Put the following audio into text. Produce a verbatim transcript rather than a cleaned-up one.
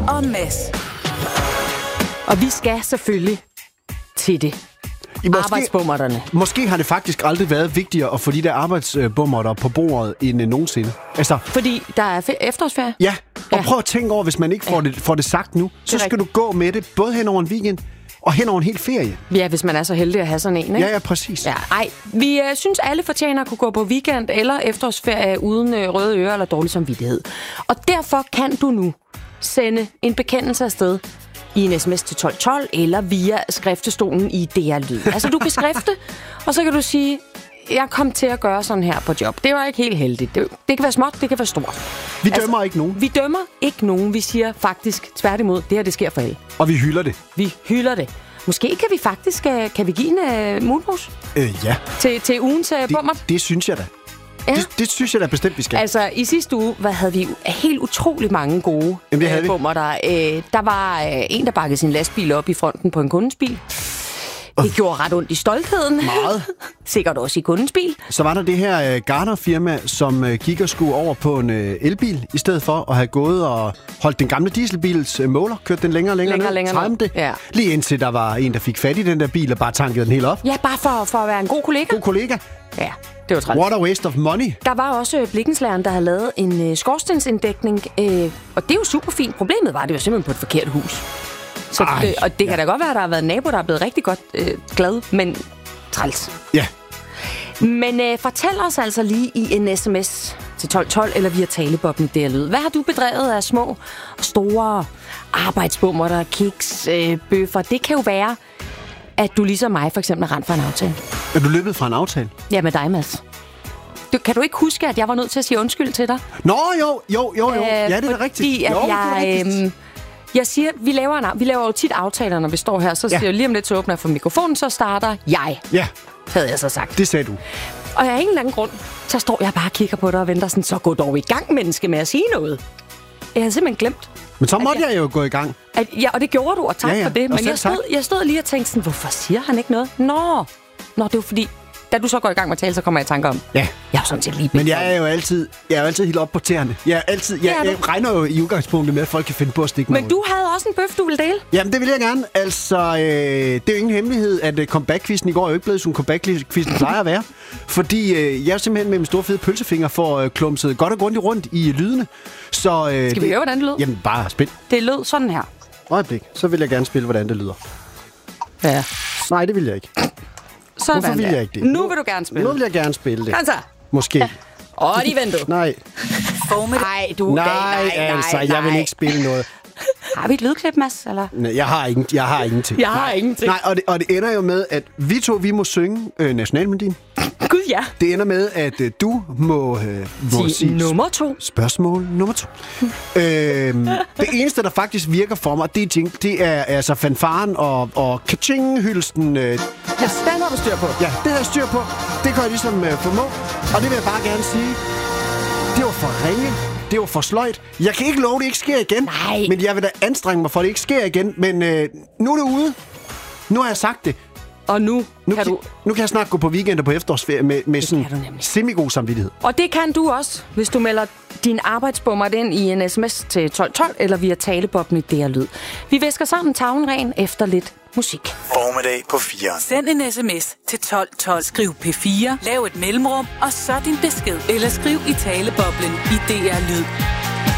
og Mads. Og vi skal selvfølgelig til det. Måske, arbejdsbummerterne. Måske har det faktisk aldrig været vigtigere at få de der arbejdsbummerter på bordet end uh, nogensinde. Altså, fordi der er efterårsferie? Ja, og ja. prøv at tænke over, hvis man ikke får, ja. det, får det sagt nu, så skal du gå med det både hen over en weekend og hen over en hel ferie. Ja, hvis man er så heldig at have sådan en, ikke? Ja, ja, præcis. Ja, ej, vi øh, synes, alle fortjener at kunne gå på weekend eller efterårsferie uden øh, røde ører eller dårlig samvittighed. Og derfor kan du nu sende en bekendelse afsted i en sms til tolv tolv eller via skriftestolen i D R Lyd. Altså, du kan skrifte, og så kan du sige, jeg kom til at gøre sådan her på job. Det var ikke helt heldigt. Det, det kan være småt, det kan være stort. Vi dømmer altså, ikke nogen. Vi dømmer ikke nogen. Vi siger faktisk tværtimod, det her, det sker for alle. Og vi hylder det. Vi hylder det. Måske kan vi faktisk kan vi give en uh, moonpose? Øh, ja. Til, til ugens uh, bummer? Det, det synes jeg da. Ja. Det, det synes jeg da bestemt, vi skal. Altså, i sidste uge hvad havde vi helt utrolig mange gode uh, bummer. Der, uh, der var uh, en, der bakkede sin lastbil op i fronten på en kundens bil. Det uh. gjorde ret ondt i stoltheden. Meget. Sikkert også i kundens bil. Så var der det her uh, Gartner-firma, som uh, gik og skulle over på en uh, elbil, i stedet for at have gået og holdt den gamle dieselbils uh, måler, kørt den længere og længere, længere, ned, længere det. Ja. Lige indtil der var en, der fik fat i den der bil og bare tankede den helt op. Ja, bare for, for at være en god kollega. God kollega. Ja, det var træt. What a waste of money. Der var også blikkenslageren, der havde lavet en uh, skorstensinddækning, uh, og det er jo super fint. Problemet var, at det var simpelthen på et forkert hus. Så Ej, det, og det ja. kan da godt være, at der har været en nabo, der er blevet rigtig godt øh, glad, men træls. Ja. Men øh, fortæl os altså lige i en sms til tolv tolv eller via talebobben D R Lyd. Hvad har du bedrevet af små og store arbejdsbummer, der kiks, øh, bøffer? Det kan jo være, at du ligesom mig for eksempel har rendt for en aftale. Er du løbet fra en aftale? Ja, med dig, Mads. Du, kan du ikke huske, at jeg var nødt til at sige undskyld til dig? Nå, jo, jo, jo, jo. Øh, ja, det er da rigtigt. Fordi at jo, jeg... det er rigtigt. Øh, Jeg siger, vi laver, en, vi laver jo tit aftaler, når vi står her. Så siger ja. jeg lige om lidt, så åbner jeg for mikrofonen, så starter jeg. Ja. Havde jeg så sagt. Det sagde du. Og af en eller anden grund, så står jeg bare og kigger på dig og venter sådan, så gå dog i gang, menneske, med at sige noget. Jeg havde simpelthen glemt. Men så måtte jeg, jeg jo gå i gang. At, ja, og det gjorde du, og tak ja, ja. for det. Og Men jeg stod, jeg stod lige og tænkte sådan, hvorfor siger han ikke noget? Nå, Nå det er jo fordi... Da du så går i gang med at tale, så kommer jeg i tanker om. Ja. Jeg er sådan set lige Men jeg er jo altid, jeg er jo altid helt op på tæerne. Jeg, er altid, jeg, jeg regner jo i udgangspunktet med, at folk kan finde på at stikke mig. Men du havde også en bøf, du ville dele? Jamen, det vil jeg gerne. Altså, øh, det er jo ingen hemmelighed, at uh, comeback-quizzen i går er jo ikke blevet, som comeback-quizzen plejer at være. Fordi øh, jeg er simpelthen med min store fede pølsefinger for øh, klumset godt og grundigt rundt i lydene. Så, øh, Skal vi høre, hvordan det lød? Jamen, bare spil. Det lød sådan her. Øjeblik, så vil jeg gerne spille, hvordan det lyder. Ja. Nej, det vil jeg ikke. Sådan Hvorfor vil jeg ikke det? Nu vil du gerne spille. Nu vil jeg gerne spille det. Kom så. Måske. Ja. Og de ventede. Nej. Nej, du... Nej, nej, nej, altså, nej. jeg vil ikke spille noget. Har vi et lydklip, Mads? Eller? Nej, jeg har, ingen, jeg har ingenting. Jeg har Nej. ingenting. Nej, og det, og det ender jo med, at vi to, vi må synge øh, nationalmelodien. Gud, ja. Det ender med, at øh, du må, øh, må sige nummer to. Spørgsmål nummer to. øhm, det eneste, der faktisk virker for mig, det er, jing, det er altså fanfaren og, og kaching-hylsten. Øh. Ja, den har du styr på. Ja, det har jeg styr på. Det kan jeg ligesom øh, formå. Og det vil jeg bare gerne sige. Det var for ringe. Det var for sløjt. Jeg kan ikke love, det ikke sker igen. Nej. Men jeg vil da anstrenge mig for, at det ikke sker igen. Men øh, nu er det ude. Nu har jeg sagt det. Og nu, nu kan kan du... Nu kan jeg snart gå på weekend og på efterårsferie med, med sådan semi-god samvittighed. Og det kan du også, hvis du melder din arbejdsbummer ind i en sms til tolv tolv eller via talebobben i D R Lyd. Vi væsker sammen tavlen ren efter lidt musik. Formiddag på fire. Send en sms til tolv tolv. Skriv P fire, lav et mellemrum, og så din besked. Eller skriv i taleboblen i D R Lyd.